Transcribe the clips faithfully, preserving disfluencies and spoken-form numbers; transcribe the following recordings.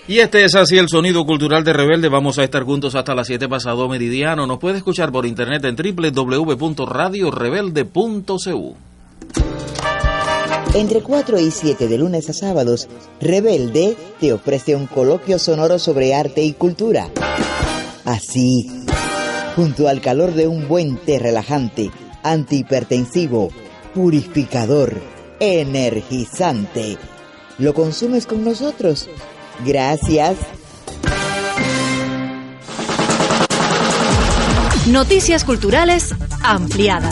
Y este es así el sonido cultural de Rebelde. Vamos a estar juntos hasta las siete pasado meridiano. Nos puede escuchar por internet en doble u doble u doble u punto radio rebelde punto c u. Entre cuatro y siete de lunes a sábados, Rebelde te ofrece un coloquio sonoro sobre arte y cultura. Así, junto al calor de un buen té relajante, antihipertensivo, purificador, energizante. ¿Lo consumes con nosotros? Gracias. Noticias culturales ampliadas.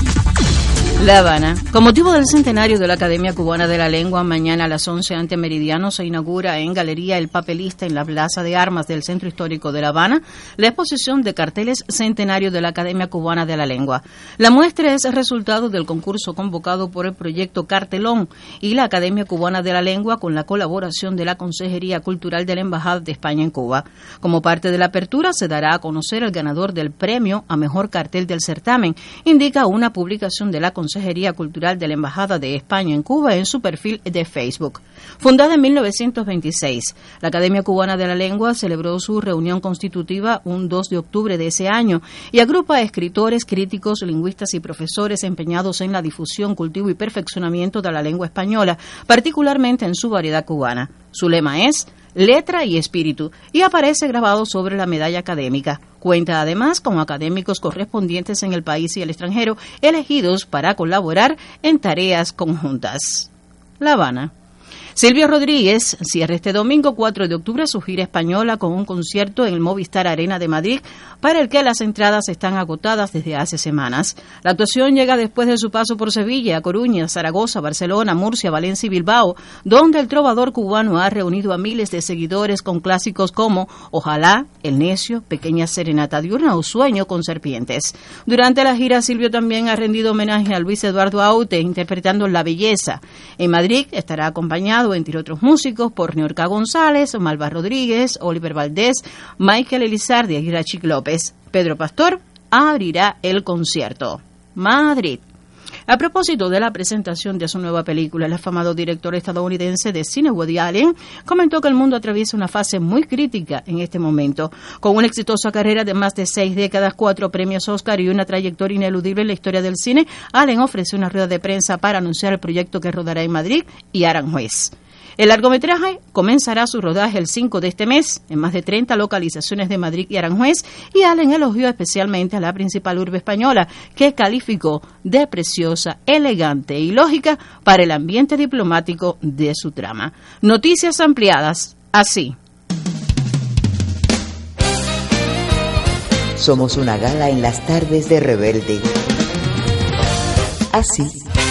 La Habana. Con motivo del centenario de la Academia Cubana de la Lengua, mañana a las once ante meridiano se inaugura en Galería El Papelista en la Plaza de Armas del Centro Histórico de La Habana la exposición de carteles Centenario de la Academia Cubana de la Lengua. La muestra es el resultado del concurso convocado por el proyecto Cartelón y la Academia Cubana de la Lengua con la colaboración de la Consejería Cultural de la Embajada de España en Cuba. Como parte de la apertura se dará a conocer el ganador del premio a mejor cartel del certamen, indica una publicación de la Consejería Cultural de la Embajada de España en Cuba en su perfil de Facebook. Fundada en mil novecientos veintiséis, la Academia Cubana de la Lengua celebró su reunión constitutiva un dos de octubre de ese año y agrupa a escritores, críticos, lingüistas y profesores empeñados en la difusión, cultivo y perfeccionamiento de la lengua española, particularmente en su variedad cubana. Su lema es Letra y Espíritu, y aparece grabado sobre la medalla académica. Cuenta además con académicos correspondientes en el país y el extranjero, elegidos para colaborar en tareas conjuntas. La Habana. Silvio Rodríguez cierra este domingo cuatro de octubre su gira española con un concierto en el Movistar Arena de Madrid, para el que las entradas están agotadas desde hace semanas. La actuación llega después de su paso por Sevilla, Coruña, Zaragoza, Barcelona, Murcia, Valencia y Bilbao, donde el trovador cubano ha reunido a miles de seguidores con clásicos como Ojalá, El Necio, Pequeña Serenata Diurna o Sueño con Serpientes. Durante la gira, Silvio también ha rendido homenaje a Luis Eduardo Aute interpretando La Belleza. En Madrid estará acompañado, entre otros músicos, por Niorca González, Malva Rodríguez, Oliver Valdés, Michael Elizardi y Rachik López. Pedro Pastor abrirá el concierto. Madrid. A propósito de la presentación de su nueva película, el afamado director estadounidense de cine Woody Allen comentó que el mundo atraviesa una fase muy crítica en este momento. Con una exitosa carrera de más de seis décadas, cuatro premios Oscar y una trayectoria ineludible en la historia del cine, Allen ofreció una rueda de prensa para anunciar el proyecto que rodará en Madrid y Aranjuez. El largometraje comenzará su rodaje el cinco de este mes en más de treinta localizaciones de Madrid y Aranjuez, y Allen elogió especialmente a la principal urbe española, que calificó de preciosa, elegante y lógica para el ambiente diplomático de su trama. Noticias ampliadas así. Somos una gala en las tardes de Rebelde. Así.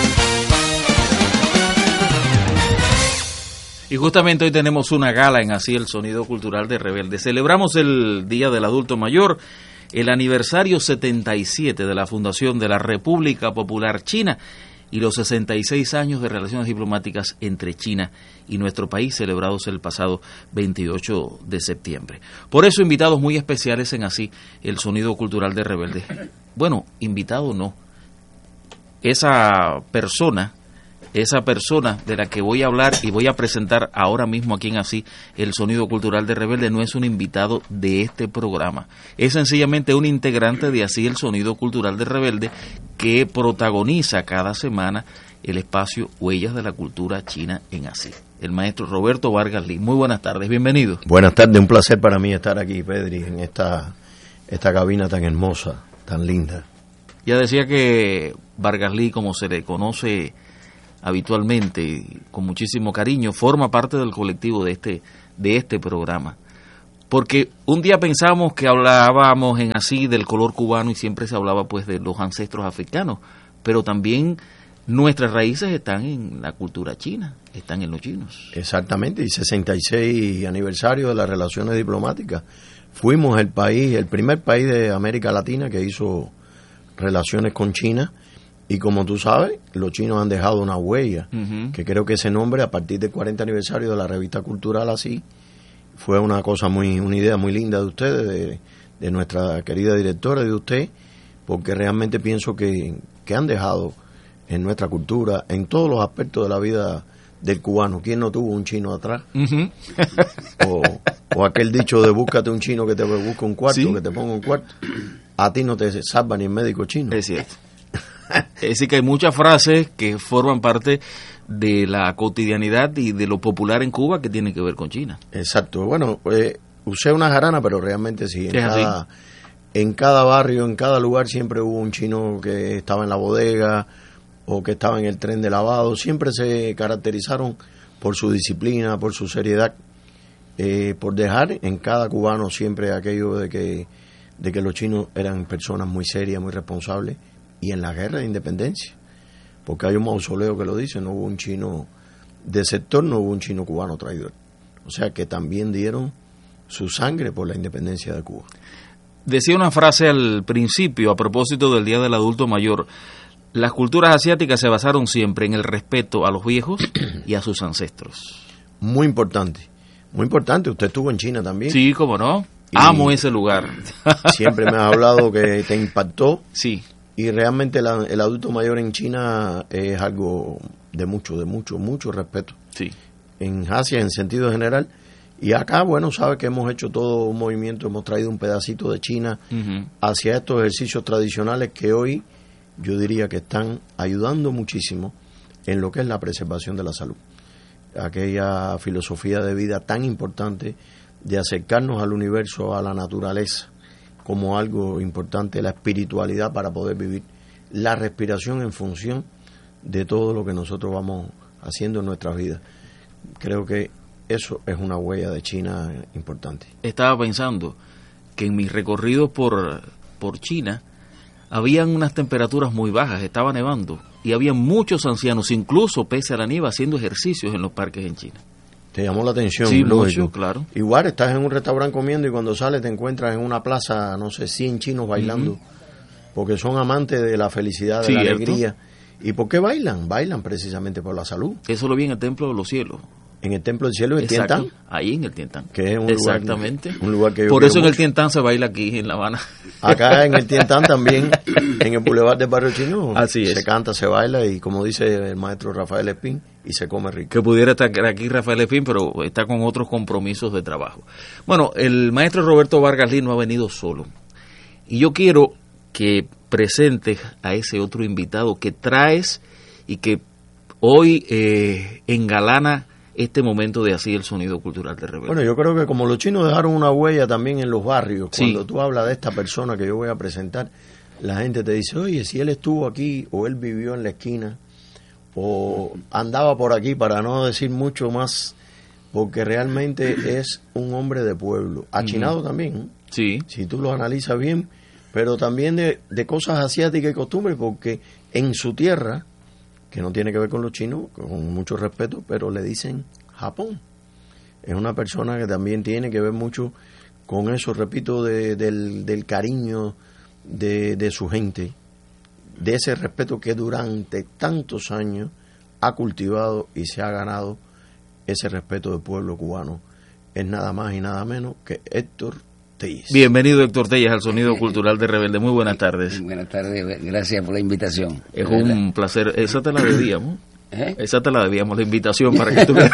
Y justamente hoy tenemos una gala en Así el Sonido Cultural de Rebelde. Celebramos el Día del Adulto Mayor, el aniversario setenta y siete de la fundación de la República Popular China y los sesenta y seis años de relaciones diplomáticas entre China y nuestro país, celebrados el pasado veintiocho de septiembre. Por eso, invitados muy especiales en Así el Sonido Cultural de Rebelde. Bueno, invitado no. Esa persona... Esa persona de la que voy a hablar y voy a presentar ahora mismo aquí en Así el Sonido Cultural de Rebelde no es un invitado de este programa, es sencillamente un integrante de Así el Sonido Cultural de Rebelde, que protagoniza cada semana el espacio Huellas de la Cultura China en Así. El maestro Roberto Vargas Lee. Muy buenas tardes, bienvenido. Buenas tardes, un placer para mí estar aquí, Pedri, en esta, esta cabina tan hermosa, tan linda. Ya decía que Vargas Lee, como se le conoce habitualmente, con muchísimo cariño, forma parte del colectivo de este de este programa, porque un día pensamos que hablábamos en Así del color cubano y siempre se hablaba pues de los ancestros africanos, pero también nuestras raíces están en la cultura china, están en los chinos. Exactamente, y sesenta y seis aniversario de las relaciones diplomáticas. Fuimos el país, el primer país de América Latina que hizo relaciones con China. Y como tú sabes, los chinos han dejado una huella, uh-huh. que creo que ese nombre, a partir del cuarenta aniversario de la revista cultural Así, fue una cosa muy, una idea muy linda de ustedes, de, de nuestra querida directora, de usted, porque realmente pienso que, que han dejado en nuestra cultura, en todos los aspectos de la vida del cubano. ¿Quién no tuvo un chino atrás? Uh-huh. o, o aquel dicho de búscate un chino que te busque un cuarto, ¿sí? Que te ponga un cuarto. A ti no te salva ni el médico chino. Es cierto. Es decir, que hay muchas frases que forman parte de la cotidianidad y de lo popular en Cuba que tienen que ver con China. Exacto. Bueno, pues usé una jarana, pero realmente sí. En es cada, así. En cada barrio, en cada lugar siempre hubo un chino que estaba en la bodega o que estaba en el tren de lavado. Siempre se caracterizaron por su disciplina, por su seriedad, eh, por dejar en cada cubano siempre aquello de que, de que los chinos eran personas muy serias, muy responsables, y en la guerra de independencia, porque hay un mausoleo que lo dice, no hubo un chino de sector, no hubo un chino cubano traidor. O sea que también dieron su sangre por la independencia de Cuba. Decía una frase al principio a propósito del Día del Adulto Mayor: las culturas asiáticas se basaron siempre en el respeto a los viejos y a sus ancestros. Muy importante, muy importante. Usted estuvo en China también. Sí, cómo no. Y amo ese lugar. Siempre me has hablado que te impactó. Sí. Y realmente la, el adulto mayor en China es algo de mucho, de mucho, mucho respeto. Sí. En Asia, en sentido general. Y acá, bueno, sabe que hemos hecho todo un movimiento, hemos traído un pedacito de China uh-huh. hacia estos ejercicios tradicionales que hoy yo diría que están ayudando muchísimo en lo que es la preservación de la salud. Aquella filosofía de vida tan importante de acercarnos al universo, a la naturaleza, como algo importante, la espiritualidad para poder vivir, la respiración en función de todo lo que nosotros vamos haciendo en nuestras vidas. Creo que eso es una huella de China importante. Estaba pensando que en mis recorridos por, por China habían unas temperaturas muy bajas, estaba nevando, y había muchos ancianos, incluso pese a la nieve, haciendo ejercicios en los parques en China. ¿Te llamó la atención? Sí, lógico. mucho, claro. Igual estás en un restaurante comiendo y cuando sales te encuentras en una plaza, no sé, cien chinos bailando, uh-huh. porque son amantes de la felicidad, de sí, la ¿cierto? Alegría. ¿Y por qué bailan? Bailan precisamente por la salud. Eso lo vi en el Templo de los Cielos. En el Templo del Cielo, el Tien Tan. Ahí en el Tien Tan. Que es un Exactamente. Lugar, un lugar que yo Por eso en mucho. el Tien Tan se baila aquí en La Habana. Acá en el Tien Tan también, en el Boulevard del Barrio Chino, así es. Se canta, se baila y como dice el maestro Rafael Espín, y se come rico. Que pudiera estar aquí Rafael Espín, pero está con otros compromisos de trabajo. Bueno, el maestro Roberto Vargas Lee no ha venido solo. Y yo quiero que presentes a ese otro invitado que traes y que hoy eh, engalana este momento de Así el Sonido Cultural de Rebelde. Bueno, yo creo que como los chinos dejaron una huella también en los barrios, sí. Cuando tú hablas de esta persona que yo voy a presentar, la gente te dice, oye, si él estuvo aquí o él vivió en la esquina o andaba por aquí, para no decir mucho más, porque realmente es un hombre de pueblo, achinado uh-huh. también, sí. Si tú lo analizas bien, pero también de, de cosas asiáticas y costumbres, porque en su tierra, que no tiene que ver con los chinos, con mucho respeto, pero le dicen Japón. Es una persona que también tiene que ver mucho con eso, repito, de, del, del cariño de, de su gente, de ese respeto que durante tantos años ha cultivado y se ha ganado ese respeto del pueblo cubano. Es nada más y nada menos que Héctor Tellez. Bienvenido, Héctor Tellez, al Sonido Cultural de Rebelde. Muy buenas tardes. Buenas tardes, gracias por la invitación. Es un placer. Esa te la debíamos. ¿Eh? Esa te la debíamos, la invitación para que estuvieras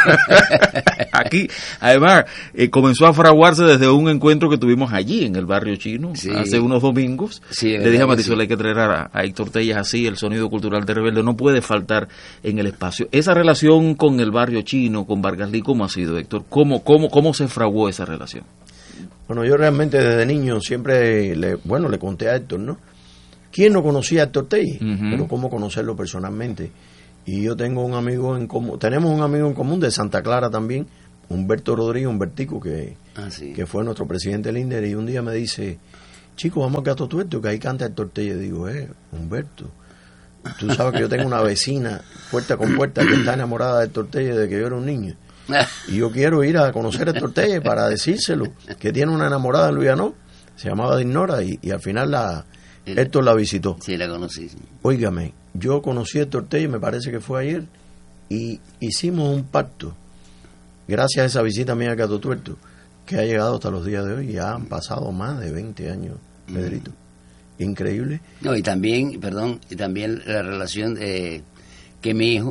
aquí. Además, eh, comenzó a fraguarse desde un encuentro que tuvimos allí en el barrio chino, sí. hace unos domingos. Sí, le dije a Marisol, sí. hay que traer a, a Héctor Tellez Así, el Sonido Cultural de Rebelde, no puede faltar en el espacio. Esa relación con el barrio chino, con Vargas Lee, ¿cómo ha sido, Héctor? ¿Cómo, cómo, cómo se fraguó esa relación? Bueno, yo realmente desde niño siempre, le, bueno, le conté a Héctor, ¿no? ¿Quién no conocía a Héctor Tellez? Uh-huh. Pero ¿cómo conocerlo personalmente? Y yo tengo un amigo en común, tenemos un amigo en común de Santa Clara también, Humberto Rodríguez, Humbertico, que, ah, sí. que fue nuestro presidente del INDER, y un día me dice, chico, vamos al Gato Tuerto, que ahí canta Héctor Tellez. Digo, eh, Humberto, tú sabes que yo tengo una vecina, puerta con puerta, que está enamorada de Héctor Tellez desde que yo era un niño. Y yo quiero ir a conocer a Héctor Tellez para decírselo, que tiene una enamorada en Luyanó, se llamaba Dignora, y, y al final la el, Héctor la visitó. Sí, la conocí. Sí. Óigame, yo conocí a Héctor Tellez, me parece que fue ayer, y hicimos un pacto, gracias a esa visita mía a Gato Tuerto, que ha llegado hasta los días de hoy, ya han pasado más de veinte años, Pedrito. Mm. Increíble. No, y también, perdón, y también la relación de que mi hijo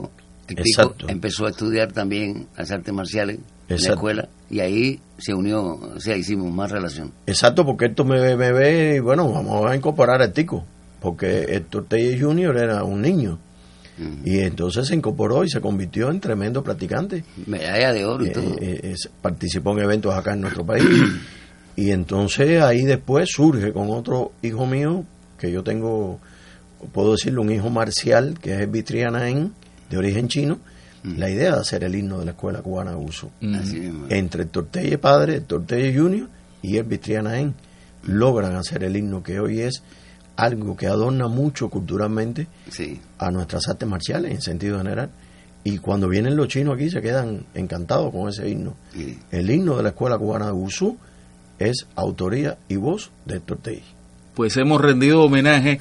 Titico empezó a estudiar también las artes marciales en Exacto. la escuela y ahí se unió, o sea, hicimos más relación. Exacto, porque esto me, me ve, y bueno, vamos a incorporar a Tico, porque Héctor Tellez junior era un niño. Uh-huh. Y entonces se incorporó y se convirtió en tremendo practicante. Medalla de oro y eh, todo. Eh, eh, participó en eventos acá en nuestro país. Y entonces ahí después surge con otro hijo mío, que yo tengo, puedo decirlo, un hijo marcial, que es el Vitrianaén, de origen chino, uh-huh. la idea de hacer el himno de la Escuela Cubana de Uso. Uh-huh. Entre Héctor Tellez padre, Héctor Tellez junior y el Vitrianaén uh-huh. logran hacer el himno, que hoy es algo que adorna mucho culturalmente sí. a nuestras artes marciales en sentido general. Y cuando vienen los chinos aquí se quedan encantados con ese himno. Sí. El himno de la Escuela Cubana de Wushu es autoría y voz de Héctor Tellez. Pues hemos rendido homenaje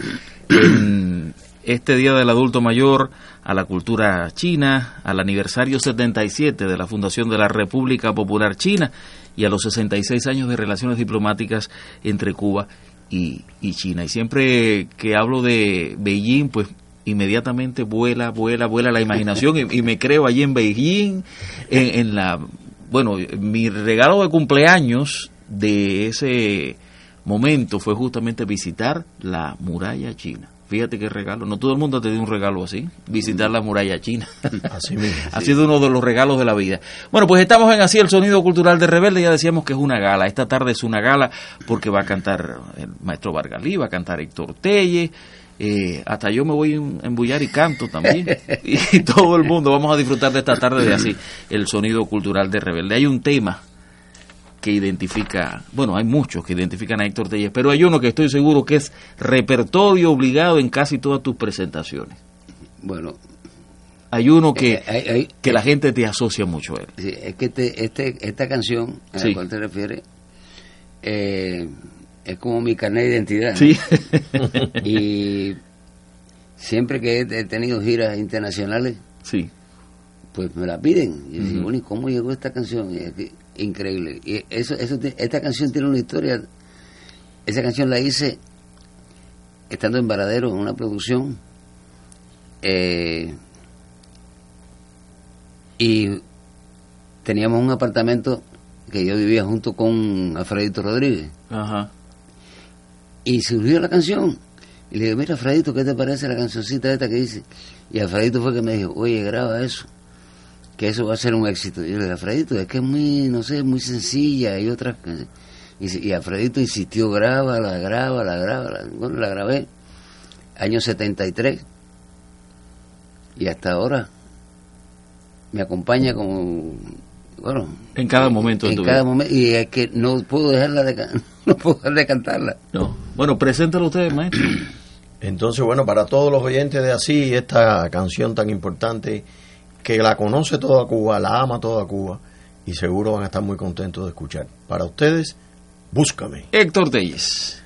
en este Día del Adulto Mayor a la cultura china, al aniversario setenta y siete de la fundación de la República Popular China y a los sesenta y seis años de relaciones diplomáticas entre Cuba y, y China. Y siempre que hablo de Beijing, pues inmediatamente vuela, vuela, vuela la imaginación y, y me creo allí en Beijing, en, en la, bueno, mi regalo de cumpleaños de ese momento fue justamente visitar la muralla china. Fíjate qué regalo, no todo el mundo te dio un regalo así, visitar la muralla china. Así mismo. Ha sí. sido uno de los regalos de la vida. Bueno, pues estamos en Así el Sonido Cultural de Rebelde, ya decíamos que es una gala. Esta tarde es una gala porque va a cantar el maestro Vargalí, va a cantar Héctor Tellez, eh, hasta yo me voy a embullar y canto también. Y, y todo el mundo vamos a disfrutar de esta tarde de Así el Sonido Cultural de Rebelde. Hay un tema que identifica, bueno, hay muchos que identifican a Héctor Tellez, pero hay uno que estoy seguro que es repertorio obligado en casi todas tus presentaciones. Bueno, hay uno que, eh, hay, hay, que eh, la gente te asocia mucho a él. Sí, es que este, este, esta canción a sí. la cual te refieres eh, es como mi carnet de identidad, ¿no? Sí. Y siempre que he tenido giras internacionales, sí, pues me la piden. Y yo uh-huh. digo, bueno, ¿y cómo llegó esta canción? Y es que, increíble. Y eso, eso, esta canción tiene una historia. Esa canción la hice estando en Varadero, en una producción. Eh, y teníamos un apartamento que yo vivía junto con Alfredito Rodríguez. Ajá. Y surgió la canción. Y le dije, mira, Alfredito, ¿qué te parece la cancioncita esta que hice? Y Alfredito fue que me dijo, oye, graba eso, que eso va a ser un éxito. Y yo le dije, Alfredito, es que es muy, no sé, muy sencilla y otras. Y, y Alfredito insistió, grábala, grábala, grábala. Bueno, la grabé, año setenta y tres. Y hasta ahora me acompaña como, bueno, en cada momento. En, en cada momento. Y es que no puedo dejarla de, no puedo dejar de cantarla. No. Bueno, preséntalo ustedes, maestro. Entonces, bueno, para todos los oyentes de Así, esta canción tan importante, que la conoce toda Cuba, la ama toda Cuba, y seguro van a estar muy contentos de escuchar. Para ustedes, Búscame. Héctor Tellez.